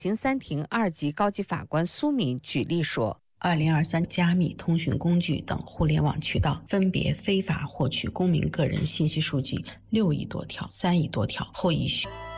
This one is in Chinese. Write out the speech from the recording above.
刑三庭2级高级法官苏敏举例说 ，2023加密通讯工具等互联网渠道分别非法获取公民个人信息数据6亿多条、3亿多条，后已